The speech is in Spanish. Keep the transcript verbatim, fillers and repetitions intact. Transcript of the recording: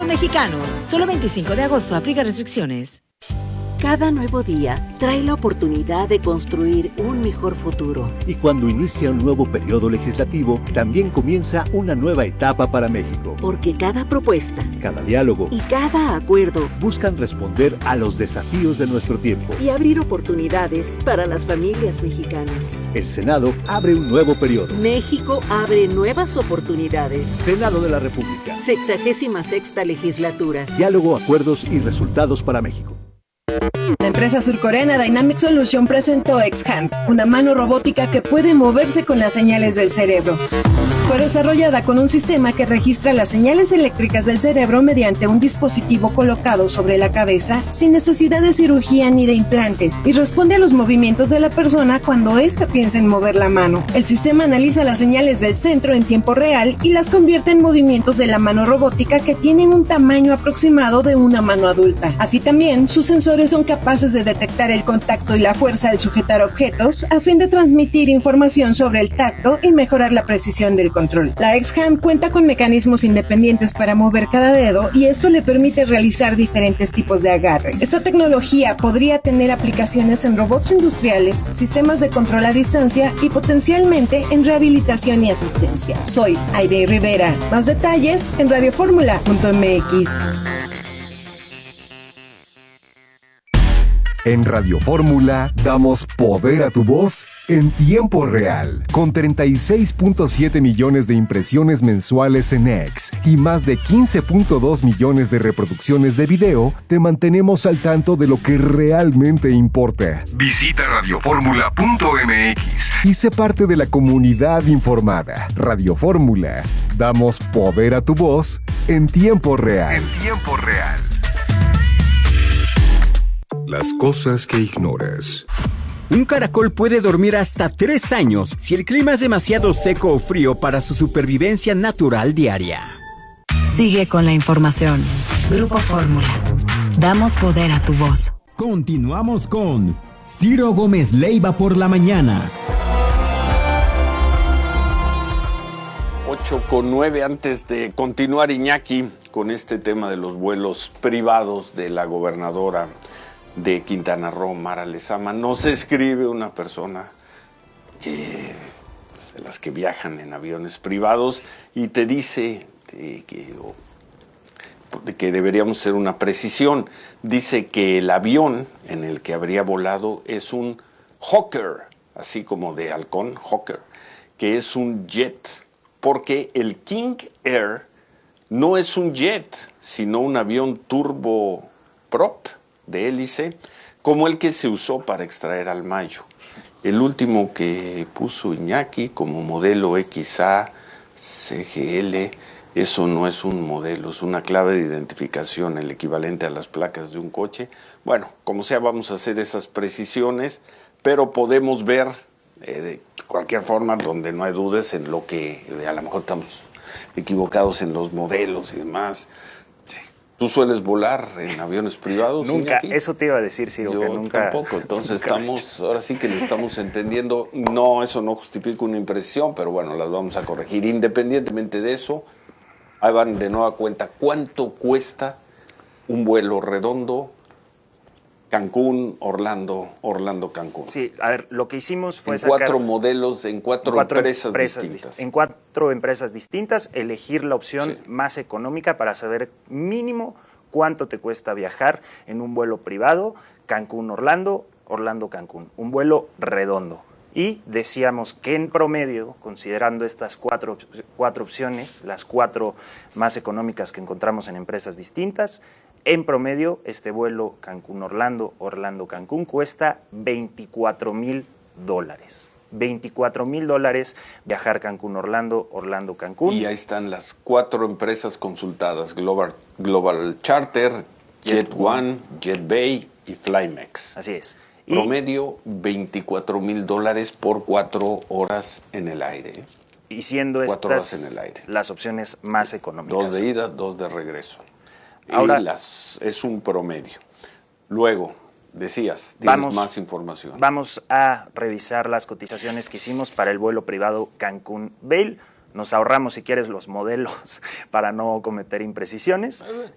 mexicanos. Solo veinticinco de agosto, aplica restricciones. Cada nuevo día trae la oportunidad de construir un mejor futuro. Y cuando inicia un nuevo periodo legislativo, también comienza una nueva etapa para México. Porque cada propuesta, cada diálogo y cada acuerdo buscan responder a los desafíos de nuestro tiempo y abrir oportunidades para las familias mexicanas. El Senado abre un nuevo periodo. México abre nuevas oportunidades. Senado de la República. Sexagésima sexta legislatura. Diálogo, acuerdos y resultados para México. La empresa surcoreana Dynamic Solution presentó X-Hand, una mano robótica que puede moverse con las señales del cerebro. Fue desarrollada con un sistema que registra las señales eléctricas del cerebro mediante un dispositivo colocado sobre la cabeza sin necesidad de cirugía ni de implantes y responde a los movimientos de la persona cuando ésta piensa en mover la mano. El sistema analiza las señales del centro en tiempo real y las convierte en movimientos de la mano robótica que tienen un tamaño aproximado de una mano adulta. Así también, sus sensores son capaces de detectar el contacto y la fuerza al sujetar objetos a fin de transmitir información sobre el tacto y mejorar la precisión del control. La X-Hand cuenta con mecanismos independientes para mover cada dedo y esto le permite realizar diferentes tipos de agarre. Esta tecnología podría tener aplicaciones en robots industriales, sistemas de control a distancia y potencialmente en rehabilitación y asistencia. Soy Aide Rivera. Más detalles en radioformula punto m x. En Radio Fórmula damos poder a tu voz en tiempo real. Con treinta y seis punto siete millones de impresiones mensuales en X y más de quince punto dos millones de reproducciones de video, te mantenemos al tanto de lo que realmente importa. Visita radio fórmula punto m x y sé parte de la comunidad informada. Radio Fórmula, damos poder a tu voz en tiempo real. En tiempo real. Las cosas que ignoras. Un caracol puede dormir hasta tres años si el clima es demasiado seco o frío para su supervivencia natural diaria. Sigue con la información. Grupo Fórmula. Damos poder a tu voz. Continuamos con Ciro Gómez Leiva por la mañana. ocho con nueve, antes de continuar, Iñaki, con este tema de los vuelos privados de la gobernadora de Quintana Roo, Mara Lezama. Nos escribe una persona que, pues, de las que viajan en aviones privados y te dice de que, de que deberíamos hacer una precisión. Dice que el avión en el que habría volado es un Hawker, así como de halcón, Hawker, que es un jet, porque el King Air no es un jet, sino un avión turboprop de hélice, como el que se usó para extraer al Mayo. El último que puso Iñaki como modelo X A C G L, eso no es un modelo, es una clave de identificación, el equivalente a las placas de un coche. Bueno, como sea, vamos a hacer esas precisiones, pero podemos ver eh, de cualquier forma, donde no hay dudas en lo que eh, a lo mejor estamos equivocados en los modelos y demás. ¿Tú sueles volar en aviones privados? Nunca, Iñaki? Eso te iba a decir, Ciro, Yo que nunca. tampoco, entonces nunca estamos, ahora sí que le estamos entendiendo. No, eso no justifica una impresión, pero bueno, las vamos a corregir. Independientemente de eso, ahí van de nueva cuenta. ¿Cuánto cuesta un vuelo redondo Cancún, Orlando, Orlando, Cancún? Sí, a ver, lo que hicimos fue en sacar cuatro modelos, en cuatro, en cuatro empresas, empresas distintas. Dist- en cuatro empresas distintas, elegir la opción Sí. más económica para saber mínimo cuánto te cuesta viajar en un vuelo privado, Cancún-Orlando, Orlando-Cancún, un vuelo redondo. Y decíamos que en promedio, considerando estas cuatro, cuatro opciones, las cuatro más económicas que encontramos en empresas distintas, en promedio, este vuelo Cancún-Orlando, Orlando-Cancún cuesta veinticuatro mil dólares. veinticuatro mil dólares viajar Cancún-Orlando, Orlando-Cancún. Y ahí están las cuatro empresas consultadas: Global, Global Charter, JetOne, JetBay y Flymex. Así es. Promedio veinticuatro mil dólares por cuatro horas en el aire. Y siendo Cuatro estas horas en el aire. las opciones más económicas. Dos de ida, dos de regreso. Ahora, y las, es un promedio. Luego, decías, tienes vamos, más información. Vamos a revisar las cotizaciones que hicimos para el vuelo privado Cancún-Vail. Nos ahorramos, si quieres, los modelos para no cometer imprecisiones.